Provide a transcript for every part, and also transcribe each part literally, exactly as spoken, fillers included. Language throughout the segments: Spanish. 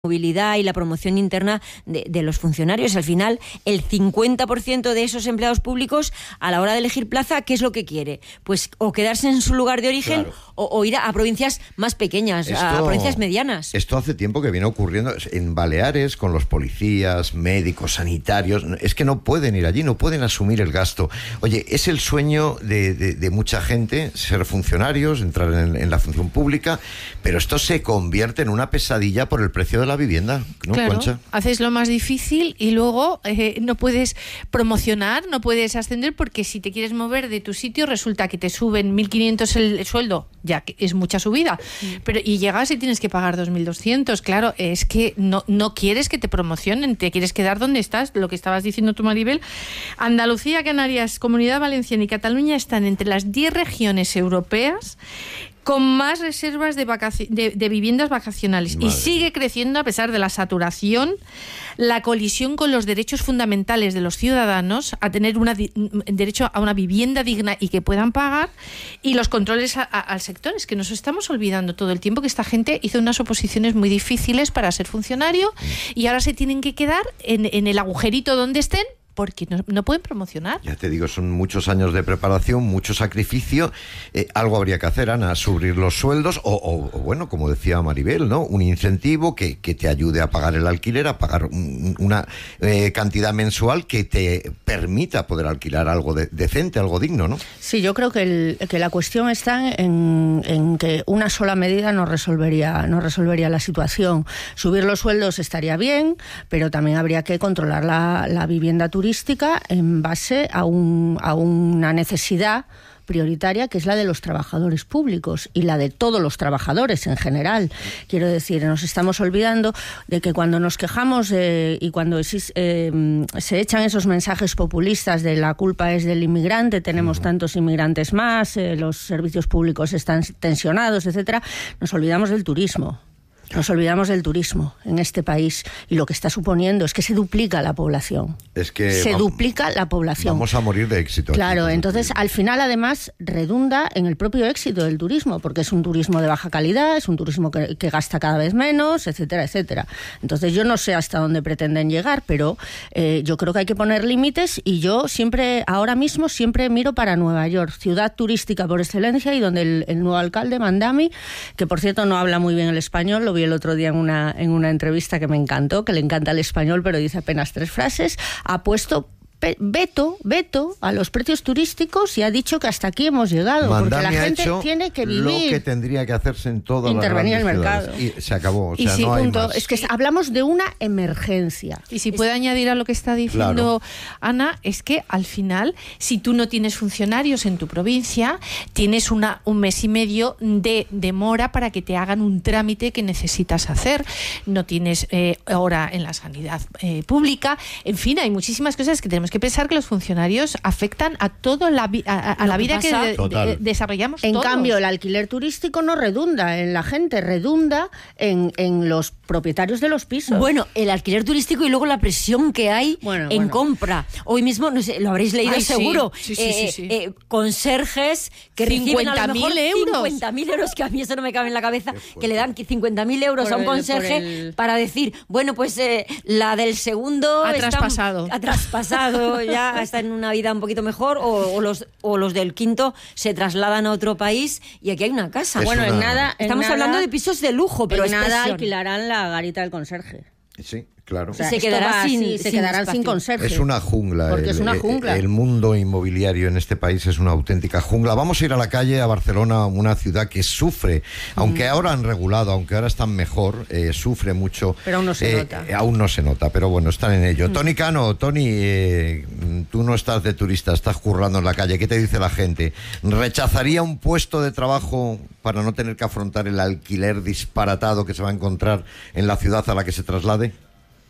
movilidad y la promoción interna de, de los funcionarios. Al final, el cincuenta por ciento de esos empleados públicos, a la hora de elegir plaza, ¿qué es lo que quiere? Pues o quedarse en su lugar de origen, claro, o, o ir a, a provincias más pequeñas, esto, a provincias medianas. Esto hace tiempo que viene ocurriendo en Baleares, con los policías, médicos, sanitarios. Es que no pueden ir allí, no pueden asumir el gasto. Oye, es el sueño de, de, de mucha gente ser funcionarios, entrar en, en la función pública, pero esto se convierte en una pesadilla por el precio de la vivienda, ¿no, claro, Concha? Haces lo más difícil y luego eh, no puedes promocionar, no puedes ascender, porque si te quieres mover de tu sitio resulta que te suben mil quinientos el, el sueldo, ya que es mucha subida, sí. pero y llegas y tienes que pagar dos mil doscientos. Claro, es que no, no quieres que te promocionen, te quieres quedar donde estás. Lo que estabas diciendo tú, Maribel, Andalucía, Canarias, Comunidad Valenciana y Cataluña están entre las diez regiones europeas con más reservas de, vacaci- de, de viviendas vacacionales. Madre. Y sigue creciendo a pesar de la saturación, la colisión con los derechos fundamentales de los ciudadanos a tener una di- derecho a una vivienda digna y que puedan pagar, y los controles a, a, al sector. Es que nos estamos olvidando todo el tiempo que esta gente hizo unas oposiciones muy difíciles para ser funcionario y ahora se tienen que quedar en, en el agujerito donde estén, porque no, no pueden promocionar. Ya te digo, son muchos años de preparación, mucho sacrificio. Eh, algo habría que hacer, Ana, subir los sueldos o, o, o, bueno, como decía Maribel, ¿no? Un incentivo que, que te ayude a pagar el alquiler, a pagar un, una eh, cantidad mensual que te permita poder alquilar algo de, decente, algo digno, ¿no? Sí, yo creo que, el, que la cuestión está en, en que una sola medida no resolvería, no resolvería la situación. Subir los sueldos estaría bien, pero también habría que controlar la, la vivienda turística turística en base a, un, a una necesidad prioritaria, que es la de los trabajadores públicos y la de todos los trabajadores en general. Quiero decir, nos estamos olvidando de que cuando nos quejamos eh, y cuando existe, eh, se echan esos mensajes populistas de la culpa es del inmigrante, tenemos uh-huh. tantos inmigrantes más, eh, los servicios públicos están tensionados, etcétera, nos olvidamos del turismo. Nos olvidamos del turismo en este país, y lo que está suponiendo es que se duplica la población. Es que se vamos, duplica la población. Vamos a morir de éxito. Claro, aquí, entonces al final además redunda en el propio éxito del turismo, porque es un turismo de baja calidad, es un turismo que, que gasta cada vez menos, etcétera, etcétera. Entonces yo no sé hasta dónde pretenden llegar, pero eh, yo creo que hay que poner límites, y yo siempre, ahora mismo, siempre miro para Nueva York, ciudad turística por excelencia, y donde el, el nuevo alcalde, Mandami, que por cierto no habla muy bien el español, lo vi el otro día en una, en una entrevista que me encantó, que le encanta el español pero dice apenas tres frases, ha puesto veto, veto a los precios turísticos y ha dicho que hasta aquí hemos llegado. Mandami, porque la gente hecho tiene que vivir. Lo que tendría que hacerse en todas intervenir las grandes el mercado. ciudades. Y se acabó. O y sea, sí, no hay punto. más. Es que hablamos de una emergencia. Y si es... puedo añadir a lo que está diciendo claro. Ana, es que al final, si tú no tienes funcionarios en tu provincia, tienes una, un mes y medio de demora para que te hagan un trámite que necesitas hacer. No tienes eh, hora en la sanidad eh, pública. En fin, hay muchísimas cosas que tenemos que pensar que los funcionarios afectan a toda la, vi- a, a la vida que de, de, desarrollamos en todos. cambio, el alquiler turístico no redunda en la gente, redunda en, en los propietarios de los pisos. Bueno, el alquiler turístico y luego la presión que hay bueno, en bueno. compra. Hoy mismo, no sé, lo habréis leído. Ay, seguro. Sí, sí, eh, sí, sí. Eh, conserjes que reciben a lo mejor cincuenta mil euros, que a mí eso no me cabe en la cabeza, que le dan cincuenta mil euros por a un el, conserje el... para decir, bueno, pues eh, la del segundo ha está, traspasado. Ha traspasado, ya está en una vida un poquito mejor, o, o, los, o los del quinto se trasladan a otro país y aquí hay una casa. Es bueno, una... en nada... Estamos en hablando nada, de pisos de lujo, pero en nada presión. Alquilarán la garita del conserje. Sí, claro. O sea, se quedará sin, así, se sin quedarán espacio. sin conserje. Es una jungla. Porque el, es una jungla. El mundo inmobiliario en este país es una auténtica jungla. Vamos a ir a la calle, a Barcelona, una ciudad que sufre, aunque mm. ahora han regulado, aunque ahora están mejor, eh, sufre mucho. Pero aún no se eh, nota. Eh, aún no se nota, pero bueno, están en ello. Mm. Tony Cano, Tony, eh, tú no estás de turista, estás currando en la calle. ¿Qué te dice la gente? ¿Rechazaría un puesto de trabajo para no tener que afrontar el alquiler disparatado que se va a encontrar en la ciudad a la que se traslade?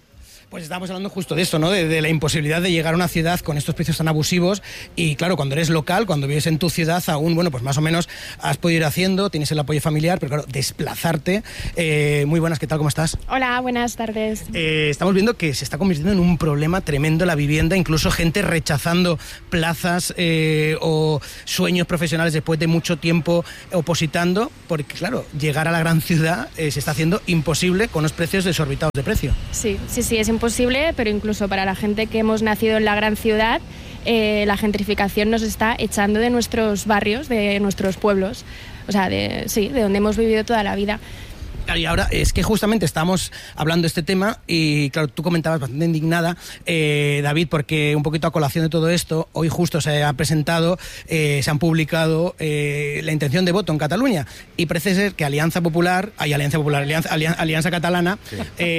Pues estábamos hablando justo de esto, ¿no? De, de la imposibilidad de llegar a una ciudad con estos precios tan abusivos y claro, cuando eres local, cuando vives en tu ciudad aún, bueno, pues más o menos has podido ir haciendo, tienes el apoyo familiar, pero claro, desplazarte. Eh, muy buenas, ¿qué tal? ¿Cómo estás? Hola, buenas tardes. Eh, estamos viendo que se está convirtiendo en un problema tremendo la vivienda, incluso gente rechazando plazas eh, o sueños profesionales después de mucho tiempo opositando, porque claro, llegar a la gran ciudad eh, se está haciendo imposible con los precios desorbitados de precio. Sí, sí, sí, es imposible. Posible, pero incluso para la gente que hemos nacido en la gran ciudad, eh, la gentrificación nos está echando de nuestros barrios, de nuestros pueblos, o sea, de, sí, de donde hemos vivido toda la vida. Y ahora es que justamente estamos hablando de este tema y claro, tú comentabas bastante indignada, eh, David, porque un poquito a colación de todo esto, hoy justo se ha presentado, eh, se han publicado eh, la intención de voto en Cataluña y parece ser que Alianza Popular, hay Alianza Popular, Alianza, Alianza, Alianza Catalana, sí.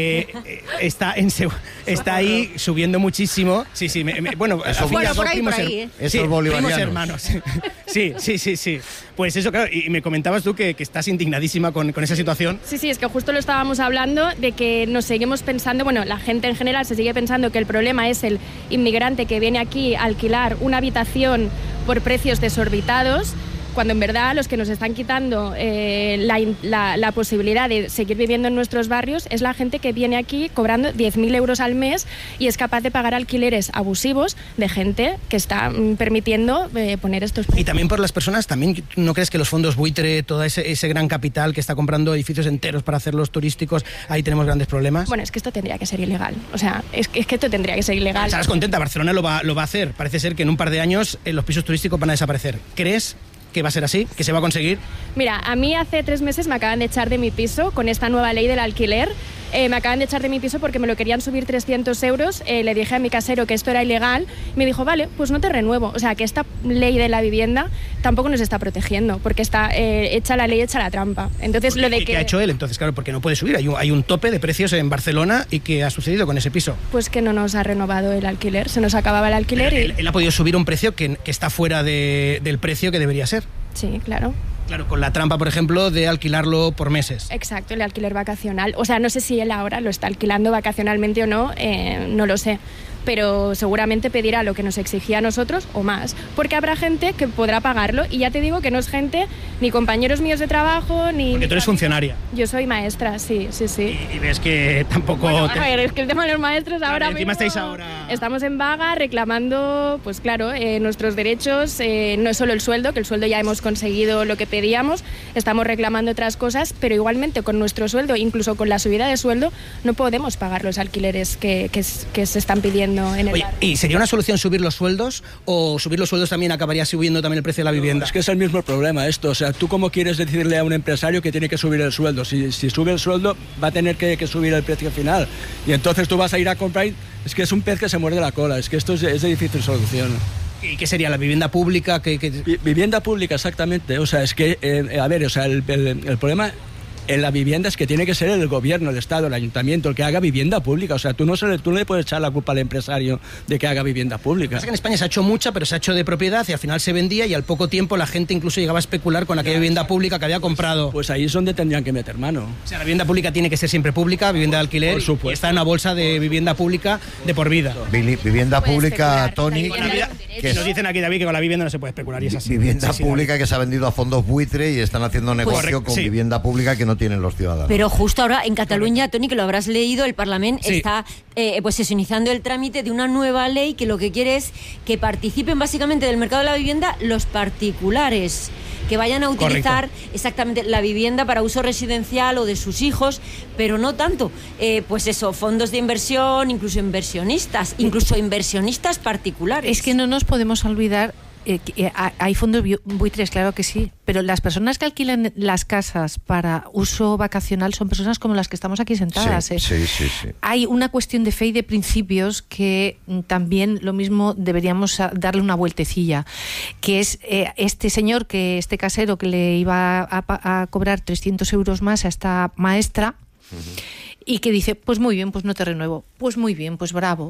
eh, está, en, está ahí subiendo muchísimo. Sí, sí, me, me, bueno, eso, bueno por ahí, primos, por ahí, ¿eh? Sí, Esos bolivarianos. Primos hermanos. Sí, sí, sí, sí. Pues eso, claro, y me comentabas tú que, que estás indignadísima con, con esa situación. Sí, sí, es que justo lo estábamos hablando de que nos seguimos pensando, bueno, la gente en general se sigue pensando que el problema es el inmigrante que viene aquí a alquilar una habitación por precios desorbitados, cuando en verdad los que nos están quitando eh, la, la, la posibilidad de seguir viviendo en nuestros barrios es la gente que viene aquí cobrando diez mil euros al mes y es capaz de pagar alquileres abusivos de gente que está mm, permitiendo eh, poner estos precios. Y también por las personas, también ¿no crees que los fondos buitre, todo ese, ese gran capital que está comprando edificios enteros para hacerlos turísticos, ahí tenemos grandes problemas? Bueno, es que esto tendría que ser ilegal, o sea, es que, es que esto tendría que ser ilegal. ¿Estarás contenta? Barcelona lo va, lo va a hacer, parece ser que en un par de años eh, los pisos turísticos van a desaparecer. ¿Crees que va a ser así? ¿Que se va a conseguir? Mira, a mí hace tres meses me acaban de echar de mi piso con esta nueva ley del alquiler. Eh, me acaban de echar de mi piso porque me lo querían subir trescientos euros. Eh, le dije a mi casero que esto era ilegal. Me dijo, vale, pues no te renuevo. O sea, que esta ley de la vivienda tampoco nos está protegiendo porque está eh, hecha la ley, hecha la trampa. Entonces, lo de que... ¿Qué ha hecho él? Entonces, claro, porque no puede subir. Hay un, hay un tope de precios en Barcelona. ¿Y qué ha sucedido con ese piso? Pues que no nos ha renovado el alquiler. Se nos acababa el alquiler. Pero y... él, él ha podido subir un precio que, que está fuera de, del precio que debería ser. Sí, claro. Claro, con la trampa, por ejemplo, de alquilarlo por meses. Exacto, el alquiler vacacional. O sea, no sé si él ahora lo está alquilando vacacionalmente o no, eh, no lo sé. Pero seguramente pedirá lo que nos exigía a nosotros o más, porque habrá gente que podrá pagarlo y ya te digo que no es gente, ni compañeros míos de trabajo, ni... Porque tú eres funcionaria. Yo soy maestra, sí, sí, sí. Y, y ves que tampoco... Bueno, te... a ver, es que el tema de los maestros claro, ahora encima mismo... estáis ahora... Estamos en vaga reclamando, pues claro, eh, nuestros derechos, eh, no es solo el sueldo, que el sueldo ya hemos conseguido lo que pedíamos, estamos reclamando otras cosas, pero igualmente con nuestro sueldo, incluso con la subida de sueldo, no podemos pagar los alquileres que, que, que se están pidiendo en el Oye, barrio. ¿y sería una solución subir los sueldos o subir los sueldos también acabaría subiendo también el precio de la vivienda? No, es que es el mismo problema esto, o sea, ¿tú cómo quieres decirle a un empresario que tiene que subir el sueldo? Si, si sube el sueldo va a tener que, que subir el precio final y entonces tú vas a ir a comprar y es que es un pez que se muerde la cola, es que esto es, es de difícil solución. ¿Y qué sería la vivienda pública? Que, que... Vivienda pública, exactamente, o sea, es que, eh, a ver, o sea, el, el, el problema... En la vivienda es que tiene que ser el gobierno, el Estado, el ayuntamiento, el que haga vivienda pública. O sea, tú no, se le, tú no le puedes echar la culpa al empresario de que haga vivienda pública. Es que en España se ha hecho mucha, pero se ha hecho de propiedad y al final se vendía y al poco tiempo la gente incluso llegaba a especular con aquella vivienda pública que había comprado. Pues ahí es donde tendrían que meter mano. O sea, la vivienda pública tiene que ser siempre pública, vivienda de alquiler, por supuesto. Y está en una bolsa de vivienda pública de por vida. Vivienda pública, Tony... Que nos dicen aquí, David, que con la vivienda no se puede especular y es así. Vivienda sí, sí, pública David. Que se ha vendido a fondos buitre y están haciendo negocio Correcto, con sí. vivienda pública que no tienen los ciudadanos. Pero justo ahora en Cataluña, Tony, que lo habrás leído, el Parlamento Sí. está eh, pues eso, iniciando el trámite de una nueva ley que lo que quiere es que participen básicamente del mercado de la vivienda los particulares, que vayan a utilizar Correcto. exactamente la vivienda para uso residencial o de sus hijos, pero no tanto, eh, pues eso, fondos de inversión, incluso inversionistas, incluso inversionistas particulares. Es que no nos podemos olvidar. Eh, que, eh, hay fondos buitres, claro que sí, pero las personas que alquilan las casas para uso vacacional son personas como las que estamos aquí sentadas. Sí, eh. sí, sí, sí. Hay una cuestión de fe y de principios que mm, también lo mismo deberíamos darle una vueltecilla, que es eh, este señor, que este casero que le iba a, a cobrar trescientos euros más a esta maestra. Uh-huh. Y que dice, pues muy bien, pues no te renuevo, pues muy bien, pues bravo.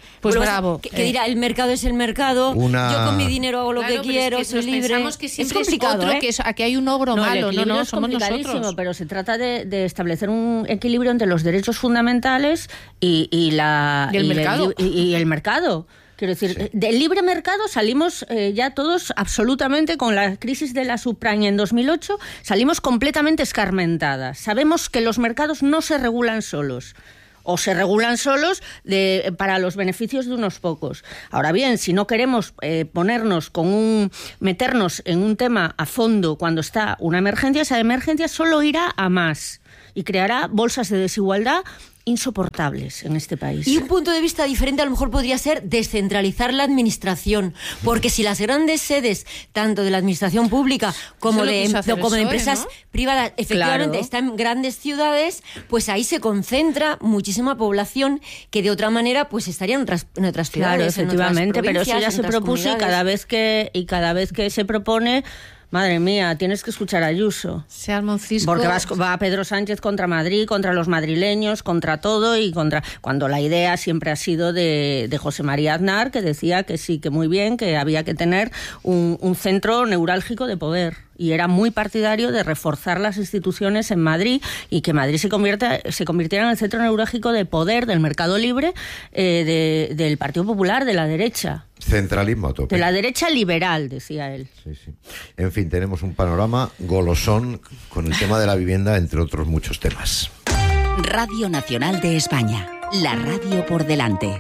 Pues Pero bravo. Que, que eh. dirá, el mercado es el mercado, Una... yo con mi dinero hago lo Claro, que pero quiero, es que soy nos libre. pensamos que siempre es complicado, es otro, ¿eh? que es, aquí hay un ogro No, el malo, no, equilibrio no, es somos complicadísimo, nosotros. pero se trata de, de establecer un equilibrio entre los derechos fundamentales y, y la Y el y mercado. y, y el mercado. Quiero decir, sí. Del libre mercado salimos eh, ya todos absolutamente, con la crisis de la subprime en dos mil ocho, salimos completamente escarmentadas. Sabemos que los mercados no se regulan solos. O se regulan solos de, para los beneficios de unos pocos. Ahora bien, si no queremos eh, ponernos con un, meternos en un tema a fondo cuando está una emergencia, esa emergencia solo irá a más y creará bolsas de desigualdad insoportables en este país. Y un punto de vista diferente a lo mejor podría ser descentralizar la administración, porque si las grandes sedes, tanto de la administración pública como de, como de empresas ¿no? privadas, efectivamente Claro. están en grandes ciudades, pues ahí se concentra muchísima población que de otra manera pues estaría en otras, en otras ciudades. Claro, en otras efectivamente, pero eso ya provincias, se en otras propuso y comunidades. cada vez que y cada vez que se propone, madre mía, tienes que escuchar a Ayuso. Se arma un cisco. Porque vas, va Pedro Sánchez contra Madrid, contra los madrileños, contra todo y contra... Cuando la idea siempre ha sido de, de José María Aznar, que decía que sí, que muy bien, que había que tener un, un centro neurálgico de poder. Y era muy partidario de reforzar las instituciones en Madrid y que Madrid se, convierta, se convirtiera en el centro neurálgico de poder del mercado libre eh, de, del Partido Popular, de la derecha. Centralismo a tope. De la derecha liberal, decía él. Sí, sí. En fin, tenemos un panorama golosón con el tema de la vivienda, entre otros muchos temas. Radio Nacional de España, la radio por delante.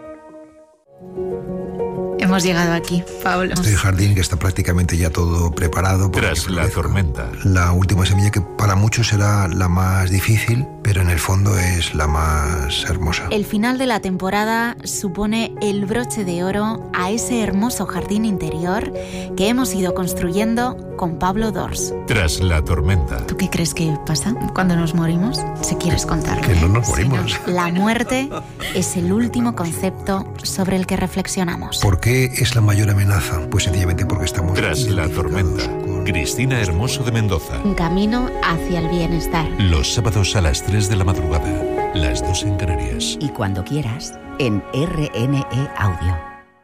Hemos llegado aquí, Pablo. Este jardín que está prácticamente ya todo preparado. Tras la tormenta. La última semilla que para muchos será la más difícil, pero en el fondo es la más hermosa. El final de la temporada supone el broche de oro a ese hermoso jardín interior que hemos ido construyendo con Pablo Dors. Tras la tormenta. ¿Tú qué crees que pasa cuando nos morimos? Si quieres contarlo. Que no nos morimos. Sí, no. La muerte es el último concepto sobre el que reflexionamos. ¿Por qué es la mayor amenaza? Pues sencillamente porque estamos... Tras la tormenta. Con... Cristina Hermoso de Mendoza. Un camino hacia el bienestar. Los sábados a las tres de la madrugada, las dos en Canarias. Y cuando quieras, en R N E Audio.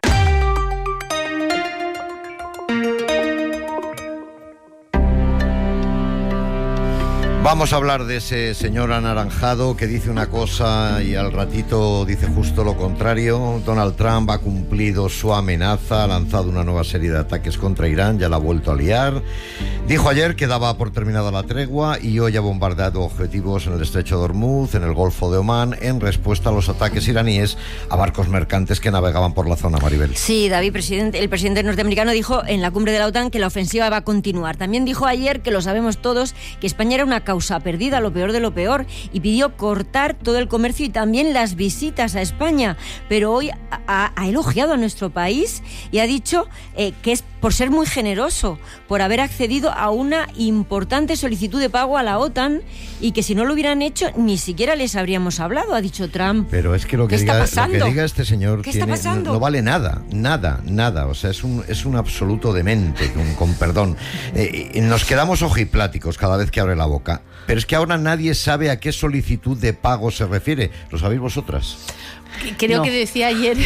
Vamos a hablar de ese señor anaranjado que dice una cosa y al ratito dice justo lo contrario. Donald Trump ha cumplido su amenaza, ha lanzado una nueva serie de ataques contra Irán, ya la ha vuelto a liar. Dijo ayer que daba por terminada la tregua y hoy ha bombardeado objetivos en el estrecho de Hormuz, en el Golfo de Omán, en respuesta a los ataques iraníes a barcos mercantes que navegaban por la zona, Maribel. Sí, David, presidente, el presidente norteamericano dijo en la cumbre de la OTAN que la ofensiva va a continuar. También dijo ayer, que lo sabemos todos, que España era una causa perdida, lo peor de lo peor, y pidió cortar todo el comercio y también las visitas a España. Pero hoy ha, ha elogiado a nuestro país y ha dicho eh, que es por ser muy generoso, por haber accedido a una importante solicitud de pago a la OTAN y que si no lo hubieran hecho ni siquiera les habríamos hablado, ha dicho Trump. Pero es que lo que, ¿Qué diga, está lo que diga este señor ¿Qué tiene, está pasando? No, no vale nada, nada, nada. O sea, es un, es un absoluto demente, con, con perdón. Eh, nos quedamos ojipláticos cada vez que abre la boca. Pero es que ahora nadie sabe a qué solicitud de pago se refiere. ¿Lo sabéis vosotras? Creo No. que decía ayer.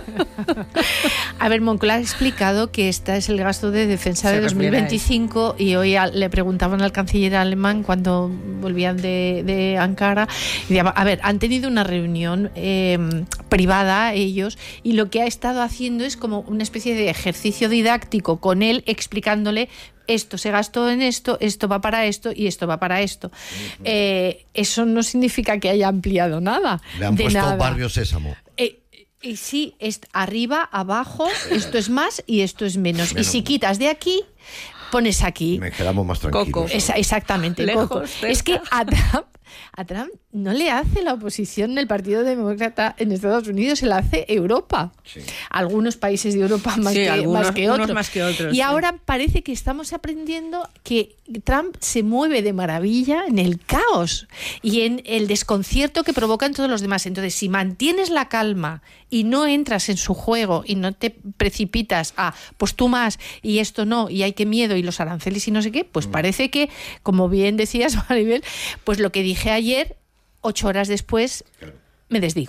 A ver, Moncloa ha explicado que este es el gasto de defensa Se de dos mil refiere a veinticinco y hoy a- le preguntaban al canciller alemán cuando volvían de, de Ankara. Y decía, a ver, han tenido una reunión eh, privada ellos y lo que ha estado haciendo es como una especie de ejercicio didáctico con él, explicándole: esto se gastó en esto, esto va para esto y esto va para esto. Eh, eso no significa que haya ampliado nada. Le han de puesto nada. Barrio Sésamo. Eh, y sí, es arriba, abajo, esto es más y esto es menos. Menos. Y si quitas de aquí, pones aquí. Me quedamos más tranquilos. Coco. Esa- exactamente, Lejos, Coco. cerca. Es que a Trump, a Trump no le hace la oposición del Partido Demócrata en Estados Unidos, se la hace Europa. Sí. Algunos países de Europa más, Sí, que, algunos- más que unos otros. más que otros, Y sí. ahora parece que estamos aprendiendo que Trump se mueve de maravilla en el caos y en el desconcierto que provocan todos los demás. Entonces, si mantienes la calma y no entras en su juego y no te precipitas a, pues tú más y esto no, y hay que miedo y los aranceles y no sé qué, pues parece que, como bien decías, Maribel, pues lo que dije ayer, ocho horas después, me desdigo.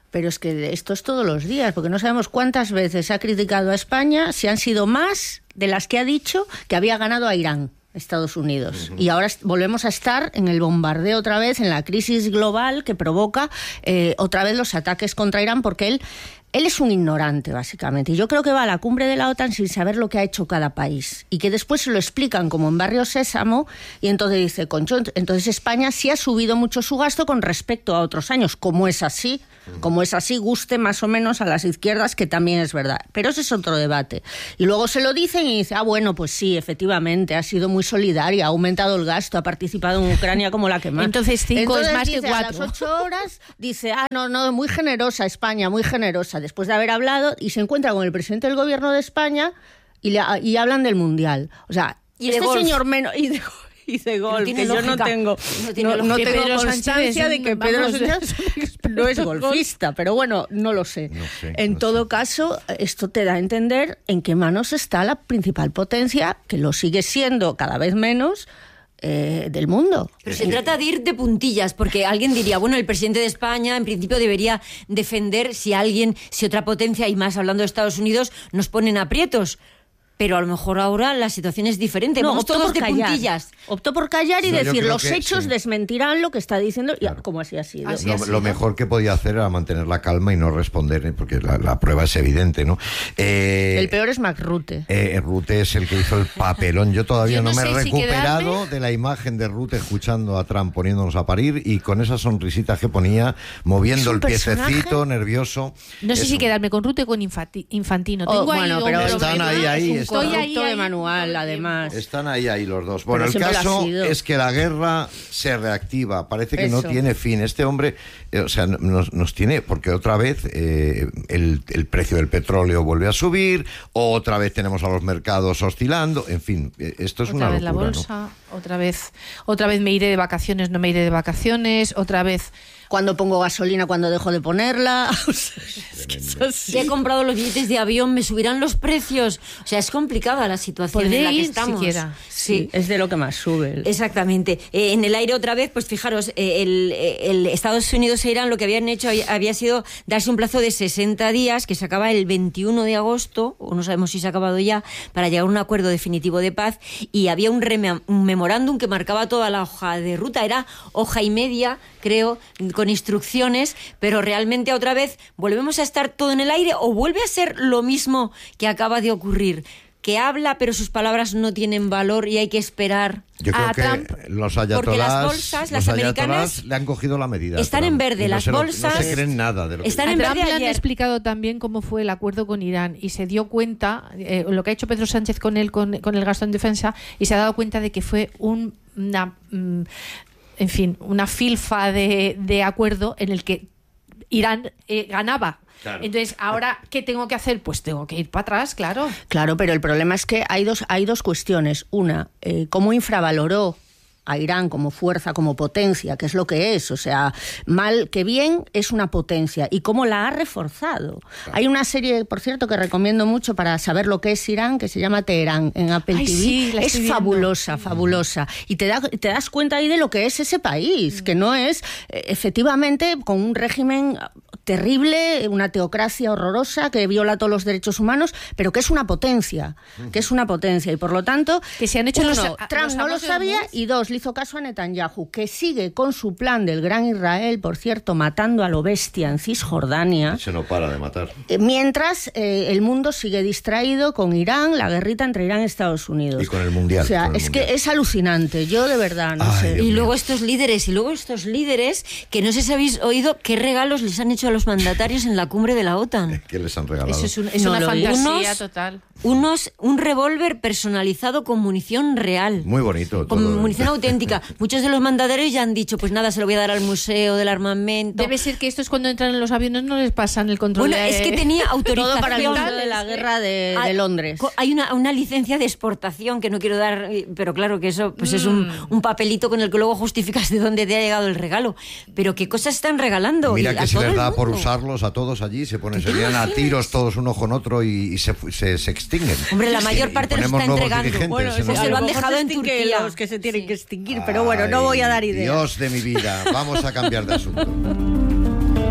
Pero es que esto es todos los días, porque no sabemos cuántas veces ha criticado a España, si han sido más de las que ha dicho que había ganado a Irán, Estados Unidos. Uh-huh. Y ahora volvemos a estar en el bombardeo otra vez, en la crisis global que provoca eh, otra vez los ataques contra Irán, porque él... Él es un ignorante, básicamente, y yo creo que va a la cumbre de la OTAN sin saber lo que ha hecho cada país, y que después se lo explican como en Barrio Sésamo, y entonces dice, concho, entonces España sí ha subido mucho su gasto con respecto a otros años, como es así, como es así, guste más o menos a las izquierdas, que también es verdad, pero ese es otro debate. Y luego se lo dicen y dice, ah, bueno, pues sí, efectivamente, ha sido muy solidaria, ha aumentado el gasto, ha participado en Ucrania como la que más. Entonces cinco entonces, es más dice, que cuatro. A las ocho horas dice, ah, no, no, muy generosa España, muy generosa, después de haber hablado, y se encuentra con el presidente del gobierno de España y, le, y hablan del Mundial. O sea, y este golf. señor menos... Y de, y de golf, que lógica. yo no tengo, no, no, no tengo Pedro constancia Sánchez de que Pedro vamos, Sánchez no es golfista, pero bueno, no lo sé. No sé en no todo sé. caso, esto te da a entender en qué manos está la principal potencia, que lo sigue siendo cada vez menos, Eh, del mundo. Pero se trata de ir de puntillas, porque alguien diría, bueno, el presidente de España en principio debería defender si alguien, si otra potencia, y más hablando de Estados Unidos, nos ponen aprietos. Pero a lo mejor ahora la situación es diferente. No, Vamos optó todos por de callar. puntillas. Optó por callar y No, yo decir, creo los que hechos sí. desmentirán lo que está diciendo, y Claro. como así ha sido. Así Lo, ha sido. lo mejor que podía hacer era mantener la calma y no responder, ¿eh? Porque la, la prueba es evidente, ¿no? Eh, El peor es Mark Rutte. Eh, Rutte es el que hizo el papelón. Yo todavía Yo no, no me he sé si recuperado quedarme- de la imagen de Rutte escuchando a Trump poniéndonos a parir y con esa sonrisita que ponía, moviendo Es un el piececito, personaje. nervioso. No sé Es si un- queedame con Rutte o con Infanti- Infantino. Oh, Tengo ahí bueno, un pero Están problema. ahí, ahí, es un están. Estoy ahí, corrupto ahí de manual, todo el además. Están ahí, ahí los dos. Bueno, Pero el siempre lo ha caso sido. es que la guerra se reactiva. Parece que no Eso. tiene fin. Este hombre, eh, o sea, nos, nos tiene, porque otra vez eh, el, el precio del petróleo vuelve a subir, otra vez tenemos a los mercados oscilando. En fin, eh, esto es Otra una vez la locura, ¿no? bolsa, otra vez, otra vez me iré de vacaciones, no me iré de vacaciones, otra vez. Cuando pongo gasolina, cuando dejo de ponerla. O sea, es que es así. Si he comprado los billetes de avión, me subirán los precios. O sea, es complicada la situación Podré en la que ir estamos. siquiera. Sí. Es de lo que más sube. Exactamente. Eh, en el aire otra vez, pues fijaros, eh, el, el Estados Unidos e Irán lo que habían hecho había, había sido darse un plazo de sesenta días, que se acaba el veintiuno de agosto, o no sabemos si se ha acabado ya, para llegar a un acuerdo definitivo de paz, y había un, reme- un memorándum que marcaba toda la hoja de ruta, era hoja y media, creo, con instrucciones, pero realmente otra vez volvemos a estar todo en el aire, o vuelve a ser lo mismo que acaba de ocurrir, que habla pero sus palabras no tienen valor y hay que esperar. Yo creo a que Trump, los porque ayatolás, las bolsas, los las ayatolás americanas, le han cogido la medida. a están Trump, en verde, y no las se lo- bolsas no se creen nada de lo que están A en Trump verde le han ayer. explicado también cómo fue el acuerdo con Irán y se dio cuenta, eh, lo que ha hecho Pedro Sánchez con él, con, con el gasto en defensa, y se ha dado cuenta de que fue un, una, mm, en fin, una filfa de, de acuerdo en el que Irán eh, ganaba. Claro. Entonces, ahora, ¿qué tengo que hacer? Pues tengo que ir para atrás, claro. Claro, pero el problema es que hay dos, hay dos cuestiones. Una, eh, cómo infravaloró a Irán como fuerza, como potencia, que es lo que es, o sea, mal que bien es una potencia, y cómo la ha reforzado. Claro. Hay una serie, por cierto, que recomiendo mucho para saber lo que es Irán, que se llama Teherán, en Apple Ay, T V. sí, la es estoy viendo. fabulosa, fabulosa. Y te, da, te das cuenta ahí de lo que es ese país, que no es, eh, efectivamente, con un régimen terrible, una teocracia horrorosa que viola todos los derechos humanos, pero que es una potencia, que es una potencia, y por lo tanto, que se han hecho uno, los, Trump los no lo sabía, y dos, le hizo caso a Netanyahu, que sigue con su plan del Gran Israel, por cierto, matando a lo bestia en Cisjordania. Se no para de matar. Mientras eh, el mundo sigue distraído con Irán, la guerrita entre Irán y Estados Unidos. Y con el Mundial. O sea, el es mundial. que es alucinante, yo de verdad no Ay, sé. Dios Y mío. luego estos líderes, y luego estos líderes, que no sé si habéis oído qué regalos les han hecho a los mandatarios en la cumbre de la OTAN. ¿Qué les han regalado? Eso es, un, es No una lo fantasía unos- total. Unos, un revólver personalizado con munición real. Muy bonito. Con todo. munición auténtica. Muchos de los mandatarios ya han dicho, pues nada, se lo voy a dar al Museo del Armamento. Debe ser que estos cuando entran en los aviones no les pasan el control. Bueno, de- es que tenía autorización. Todo para el Museo de la Guerra de, de Hay- Londres. co- Hay una, una licencia de exportación que no quiero dar, eh, pero claro que eso pues es un, un papelito con el que luego justificas de dónde te ha llegado el regalo. Pero qué cosas están regalando. Mira Y que a si todo les el da por mundo. usarlos a todos allí, se ponen, ¿Tú se te lían a imaginas? tiros todos uno con otro y, y se, se, se extinguen. Hombre, la Y- mayor y parte los ponemos está nuevos entregando. dirigentes Bueno, en eso los- se lo han A lo mejor dejado se en extinguen Turquía. los que se tienen Sí. que extinguir, pero bueno, no Ay, voy a dar ideas. Dios de mi vida, vamos a cambiar de asunto.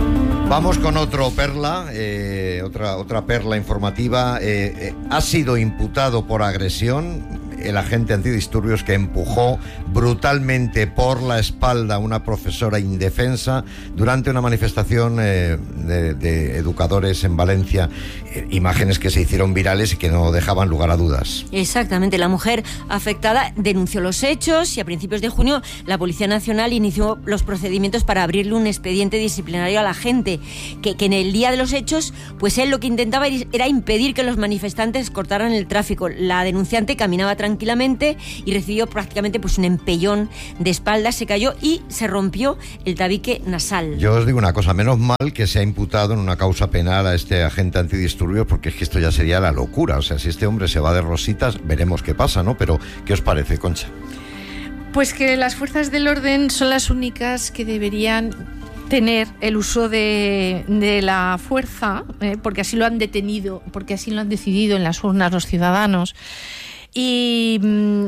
Vamos con otro perla, eh, otra, otra perla informativa. Eh, eh, ha sido imputado por agresión el agente antidisturbios que empujó brutalmente por la espalda a una profesora indefensa durante una manifestación eh, de, de educadores en Valencia. Eh, imágenes que se hicieron virales y que no dejaban lugar a dudas. Exactamente, la mujer afectada denunció los hechos y a principios de junio la Policía Nacional inició los procedimientos para abrirle un expediente disciplinario al agente, que, que en el día de los hechos, pues él lo que intentaba era impedir que los manifestantes cortaran el tráfico. La denunciante caminaba tranquilamente y recibió prácticamente pues un empellón de espalda, se cayó y se rompió el tabique nasal. Yo os digo una cosa, menos mal que se ha imputado en una causa penal a este agente antidisturbios, porque es que esto ya sería la locura. O sea, si este hombre se va de rositas, veremos qué pasa, ¿no? Pero, ¿qué os parece, Concha? Pues que las fuerzas del orden son las únicas que deberían tener el uso de, de la fuerza, eh, porque así lo han detenido, porque así lo han decidido en las urnas los ciudadanos. Y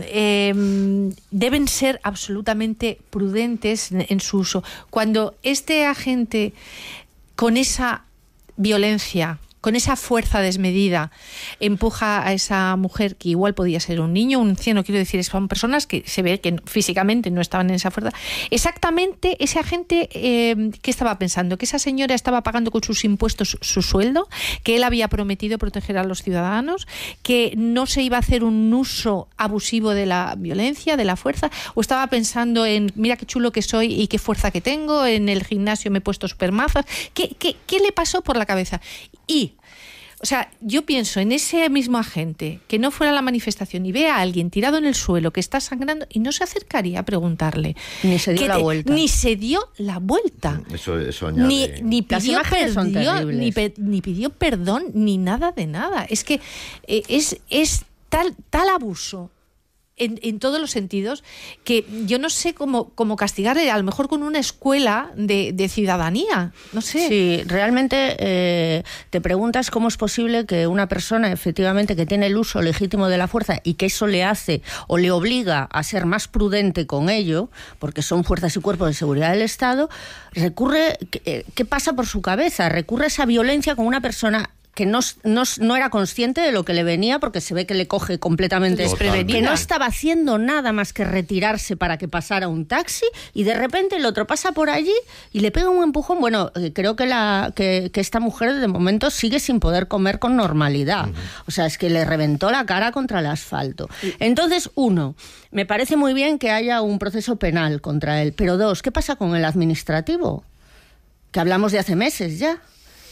eh, deben ser absolutamente prudentes en, en su uso. Cuando este agente, con esa violencia, con esa fuerza desmedida, empuja a esa mujer, que igual podía ser un niño, un anciano, quiero decir, son personas que se ve que físicamente no estaban en esa fuerza. Exactamente ese agente, eh, ¿qué estaba pensando? Que esa señora estaba pagando con sus impuestos su sueldo, que él había prometido proteger a los ciudadanos, que no se iba a hacer un uso abusivo de la violencia, de la fuerza, o estaba pensando en, mira qué chulo que soy y qué fuerza que tengo, en el gimnasio me he puesto supermazas. ¿Qué, qué, qué le pasó por la cabeza? Y O sea, yo pienso en ese mismo agente que no fuera a la manifestación y ve a alguien tirado en el suelo que está sangrando y no se acercaría a preguntarle. Ni se dio la te, vuelta. Ni se dio la vuelta. Eso, eso añade... Ni, ni, pidió perdió, ni, pe, ni pidió perdón, ni nada de nada. Es que eh, es, es tal, tal abuso En, en todos los sentidos, que yo no sé cómo, cómo castigarle, a lo mejor con una escuela de, de ciudadanía, no sé. Sí, realmente eh, te preguntas cómo es posible que una persona, efectivamente, que tiene el uso legítimo de la fuerza y que eso le hace o le obliga a ser más prudente con ello, porque son fuerzas y cuerpos de seguridad del Estado, recurre, ¿qué, qué pasa por su cabeza? Recurre a esa violencia con una persona que no, no, no era consciente de lo que le venía, porque se ve que le coge completamente desprevenida, que no estaba haciendo nada más que retirarse para que pasara un taxi, y de repente el otro pasa por allí y le pega un empujón. Bueno, eh, creo que, la, que, que esta mujer de momento sigue sin poder comer con normalidad. Uh-huh. O sea, es que le reventó la cara contra el asfalto. Entonces, uno, me parece muy bien que haya un proceso penal contra él, pero dos, ¿qué pasa con el administrativo? Que hablamos de hace meses ya.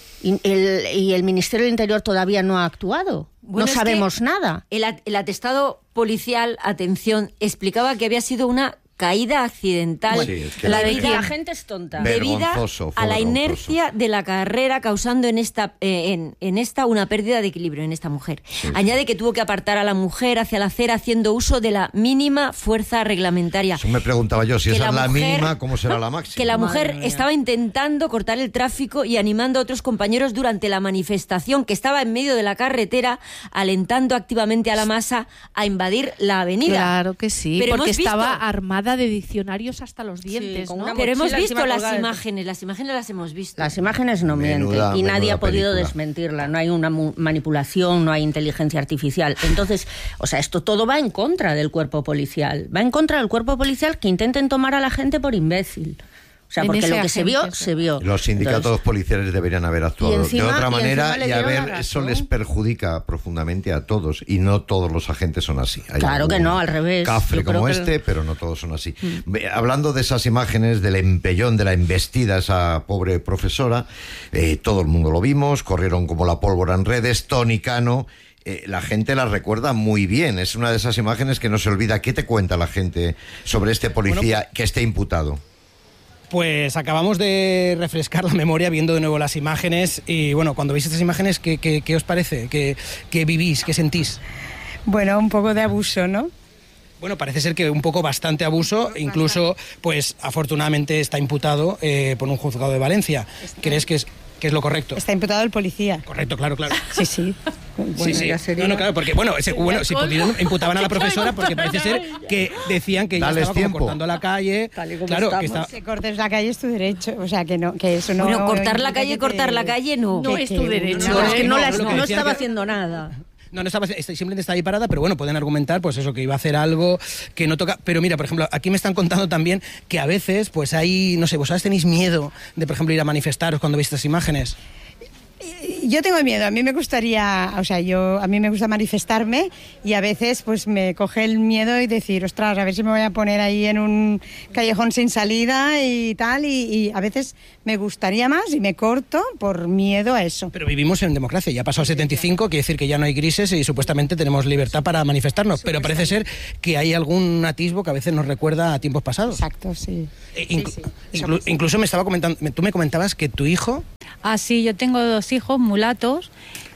Y el, y el Ministerio del Interior todavía no ha actuado. Bueno, no sabemos nada. El, el atestado policial, atención, explicaba que había sido una caída accidental. Bueno, sí, es que la, la, debida, la gente es tonta. Debida a la inercia de la carrera, causando en esta, eh, en, en esta una pérdida de equilibrio en esta mujer. Sí, Añade sí. que tuvo que apartar a la mujer hacia la acera haciendo uso de la mínima fuerza reglamentaria. Eso me preguntaba yo, si que esa la es la mujer, mínima, ¿cómo será la máxima? Que la mujer estaba intentando cortar el tráfico y animando a otros compañeros durante la manifestación, que estaba en medio de la carretera, alentando activamente a la masa a invadir la avenida. Claro que sí, Pero porque hemos visto, estaba armada de diccionarios hasta los dientes, sí, ¿no? Pero hemos visto las imágenes, las imágenes las hemos visto. Las imágenes no menuda, mienten y nadie ha podido película. desmentirla. No hay una manipulación, no hay inteligencia artificial. Entonces, o sea, esto todo va en contra del cuerpo policial. Va en contra del cuerpo policial que intenten tomar a la gente por imbécil. O sea, porque lo que se vio, se vio. Los sindicatos Entonces, policiales deberían haber actuado encima, de otra manera y, y a ver, eso les perjudica profundamente a todos y no todos los agentes son así. Hay claro que no, al revés. Cafre como este, que... pero no todos son así. Mm. Hablando de esas imágenes del empellón, de la embestida a esa pobre profesora, eh, todo el mundo lo vimos, corrieron como la pólvora en redes. Toni Cano, Eh, la gente la recuerda muy bien. Es una de esas imágenes que no se olvida. ¿Qué te cuenta la gente sobre este policía bueno, que esté imputado? Pues acabamos de refrescar la memoria viendo de nuevo las imágenes y bueno, cuando veis estas imágenes, ¿qué, qué, qué os parece? ¿Qué, ¿Qué vivís? ¿Qué sentís? Bueno, un poco de abuso, ¿no? Bueno, parece ser que un poco bastante abuso, incluso, pues afortunadamente está imputado eh, por un juzgado de Valencia. ¿Crees que es, que es lo correcto? Está imputado el policía. Correcto, claro, claro. Sí, sí. Bueno, sí, sí. ya sería... No, no, claro, porque bueno, ese, bueno si pudieron, imputaban a la profesora porque parece ser que decían que ella Dales estaba como tiempo. cortando la calle. Claro, que está... Si cortes la calle es tu derecho, o sea, que no, que eso no... Bueno, cortar la implica calle, que cortar te- la calle no. No que- es tu que- derecho. No, es que no, no, la- lo que no decían estaba que- haciendo nada. No, no estaba, simplemente está ahí parada, pero bueno, pueden argumentar, pues eso, que iba a hacer algo que no toca. Pero mira, por ejemplo, aquí me están contando también que a veces, pues hay, no sé, vosotros tenéis miedo de, por ejemplo, ir a manifestaros cuando veis estas imágenes. Yo tengo miedo, a mí me gustaría, o sea, yo a mí me gusta manifestarme y a veces pues me coge el miedo y decir, ostras, a ver si me voy a poner ahí en un callejón sin salida y tal, y, y a veces me gustaría más y me corto por miedo a eso. Pero vivimos en democracia, ya ha pasado setenta y cinco, quiere decir que ya no hay grises y supuestamente tenemos libertad para manifestarnos, pero parece ser que hay algún atisbo que a veces nos recuerda a tiempos pasados. Exacto, sí. Eh, inclu- Sí, sí. inclu- incluso me estaba comentando, tú me comentabas que tu hijo... Ah, sí, yo tengo dos hijos mulatos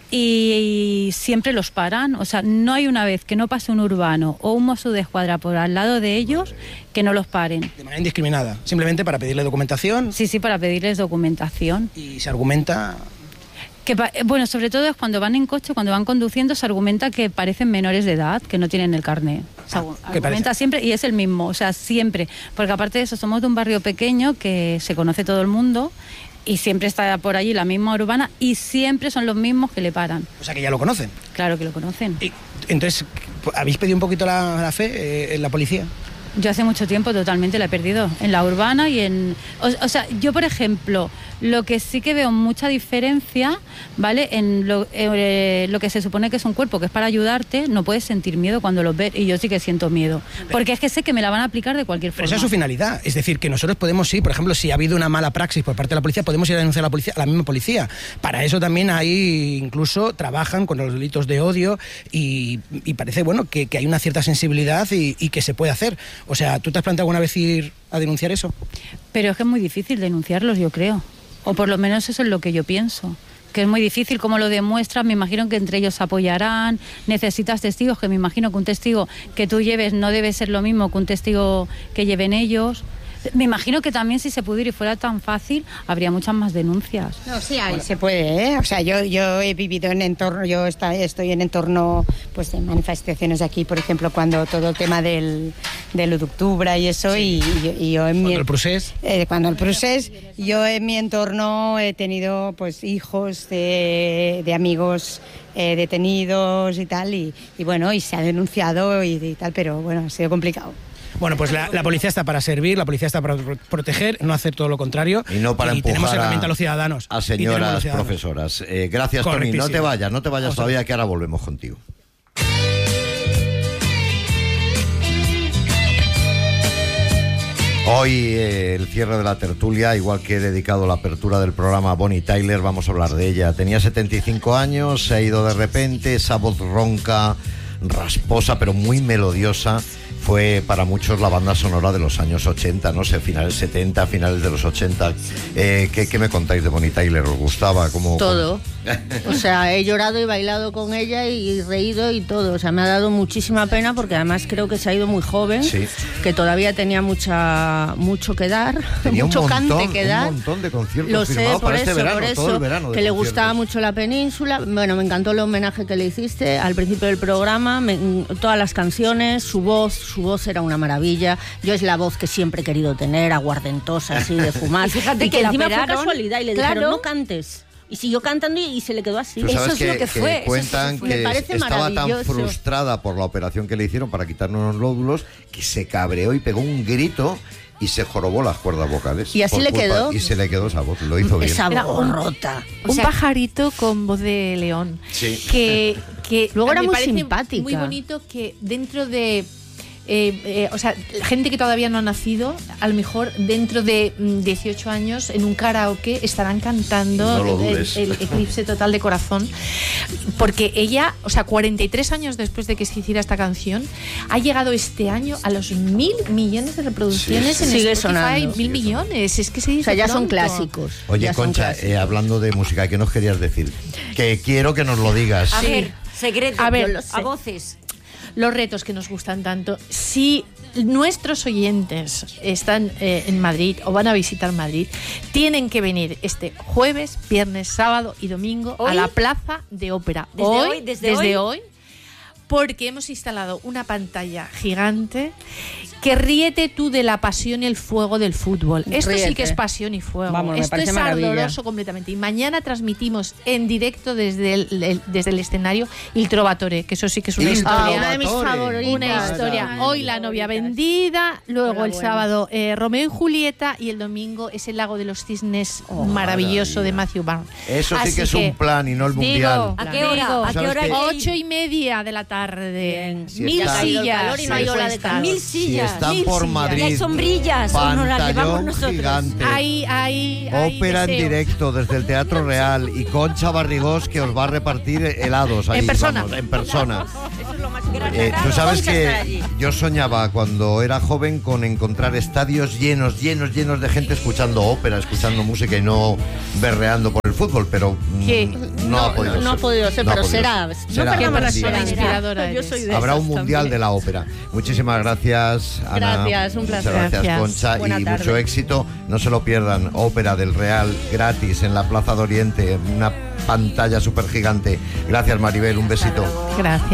y, y siempre los paran. O sea, no hay una vez que no pase un urbano o un mozo de escuadra por al lado de ellos que no los paren. De manera indiscriminada, simplemente para pedirle documentación. Sí, sí, para pedirles documentación. Y se argumenta... Que, bueno, sobre todo es cuando van en coche, cuando van conduciendo, se argumenta que parecen menores de edad, que no tienen el carné. Se Ah, ¿qué argumenta parece? siempre y es el mismo, o sea, siempre. Porque aparte de eso, somos de un barrio pequeño que se conoce todo el mundo y siempre está por allí la misma urbana y siempre son los mismos que le paran. O sea, que ya lo conocen. Claro que lo conocen. Y, entonces, ¿habéis pedido un poquito la, la fe eh, en la policía? Yo hace mucho tiempo totalmente la he perdido, en la urbana y en... O, o sea, yo, por ejemplo, lo que sí que veo mucha diferencia, ¿vale? En lo, eh, lo que se supone que es un cuerpo, que es para ayudarte, no puedes sentir miedo cuando los ves, y yo sí que siento miedo. Porque es que sé que me la van a aplicar de cualquier Pero forma. esa es su finalidad. Es decir, que nosotros podemos ir, por ejemplo, si ha habido una mala praxis por parte de la policía, podemos ir a denunciar a la policía, a la misma policía. Para eso también hay, incluso, trabajan con los delitos de odio y, y parece, bueno, que, que hay una cierta sensibilidad y, y que se puede hacer. O sea, ¿tú te has planteado alguna vez ir a denunciar eso? Pero es que es muy difícil denunciarlos, yo creo. O por lo menos eso es lo que yo pienso. Que es muy difícil, cómo lo demuestran, me imagino que entre ellos se apoyarán, necesitas testigos, que me imagino que un testigo que tú lleves no debe ser lo mismo que un testigo que lleven ellos. Me imagino que también si se pudiera y fuera tan fácil, habría muchas más denuncias. No, sí, ahí se puede, ¿eh? O sea, yo, yo he vivido en entorno, yo está, estoy en entorno pues, de manifestaciones de aquí, por ejemplo, cuando todo el tema del, del uno de octubre y eso, sí. y, y, y yo en ¿Cuando mi... el procés? Eh, cuando el procés, yo en mi entorno he tenido pues hijos de, de amigos eh, detenidos y tal, y, y bueno, y se ha denunciado y, y tal, pero bueno, ha sido complicado. Bueno, pues la, la policía está para servir, la policía está para pro- proteger, no hacer todo lo contrario. Y no para y tenemos empujar herramienta a, a los ciudadanos. a Y tenemos señoras los ciudadanos. profesoras. Eh, gracias, Tony. No Correctísimo. te vayas, no te vayas Vamos a todavía, ver. que ahora volvemos contigo. Hoy eh, el cierre de la tertulia, igual que he dedicado la apertura del programa a Bonnie Tyler, vamos a hablar de ella. Tenía setenta y cinco años, se ha ido de repente, esa voz ronca, rasposa, pero muy melodiosa. Fue para muchos la banda sonora de los años ochenta, no sé, finales setenta, finales de los ochenta. Eh, ¿qué, ¿Qué me contáis de Bonnie Tyler? ¿Os gustaba? ¿Cómo, Todo. cómo? O sea, he llorado y bailado con ella y reído y todo. O sea, me ha dado muchísima pena porque además creo que se ha ido muy joven, Sí. que todavía tenía mucha mucho que dar, Tenía mucho un montón, cante que dar. un montón de conciertos Lo sé, firmados por para eso, este verano, por todo eso, el verano de que le conciertos. gustaba mucho la península. Bueno, me encantó el homenaje que le hiciste al principio del programa, me- todas las canciones, su voz, su voz era una maravilla. Yo es la voz que siempre he querido tener, aguardentosa, así de fumar. Y fíjate y que que la encima fue operaron, casualidad y le claro. dijeron, no cantes. Y siguió cantando y, y se le quedó así. Tú sabes Eso es que, lo que fue. eso cuentan fue. que Me parece estaba tan maravilloso. frustrada por la operación que le hicieron para quitarle unos lóbulos que se cabreó y pegó un grito y se jorobó las cuerdas vocales. Y así por le culpa- quedó. Y se le quedó esa voz, lo hizo bien. Esa Era voz un- rota. Un O sea, pajarito con voz de león. Sí. Que, que Luego era me muy parece simpática. muy bonito que dentro de... eh, eh, o sea, gente que todavía no ha nacido, a lo mejor dentro de mm, dieciocho años en un karaoke estarán cantando No lo el, dudes. el Eclipse Total de Corazón, porque ella, o sea, cuarenta y tres años después de que se hiciera esta canción, ha llegado este año a los mil millones de reproducciones Sí, en sí. Sigue Spotify, sonando. mil millones, es que se dice O sea, ya son pronto. clásicos. Oye, ya son Concha, clásicos. eh, hablando de música, ¿qué nos querías decir? Que quiero que nos lo digas. A ver, secreto, A ver, yo lo a sé. voces. Los retos que nos gustan tanto. Si nuestros oyentes están eh, en Madrid o van a visitar Madrid, tienen que venir este jueves, viernes, sábado y domingo ¿Hoy? a la Plaza de Ópera. ¿Desde hoy, hoy? ¿Desde desde hoy? hoy, porque hemos instalado una pantalla gigante que ríete tú de la pasión y el fuego del fútbol. Esto Ríete. sí que es pasión y fuego. Vamos, me Esto parece es maravilla. ardoroso completamente. Y mañana transmitimos en directo desde el, el- desde el escenario Il Trovatore, que eso sí que es una Il historia. Trovatore. Una de mis favoritas. Una historia. Hoy la novia vendida, luego el sábado eh, Romeo y Julieta y el domingo es el Lago de los Cisnes maravilloso de Matthew Barnes. Eso sí Así que es un plan y no el mundial. ¿A qué hora? Digo, ¿A qué ¿sabes hora? qué? hay que ir? Ocho y media de la tarde. Si Mil está- sillas. y no hay ola de puestas. calor. Mil Si sillas. están mil por sillas. Madrid, Y hay sombrillas, o nos las llevamos pantallón nosotros. gigante. Hay, hay, hay Ópera en deseos. directo desde el Teatro Real y Concha Barrigós que os va a repartir helados ahí, En persona. vamos, en persona. Eso es lo más grande. Eh, Tú sabes Vamos a estar que allí. yo soñaba cuando era joven con encontrar estadios llenos, llenos, llenos de gente escuchando ópera, escuchando música y no berreando por el fútbol, pero mm, ¿Qué? no, ha podido ser. no ha podido ser, No ha pero podido será. ser. No Será. perdamos la algún día. persona inspiradora Yo eres. soy de Habrá esas un mundial también. de la ópera. Muchísimas gracias, Ana. Gracias, un placer. Muchas gracias, Gracias. Concha, Buena y tarde. mucho éxito. No se lo pierdan. Ópera del Real gratis en la Plaza de Oriente, una pantalla súper gigante. Gracias, Maribel. Un besito. Gracias.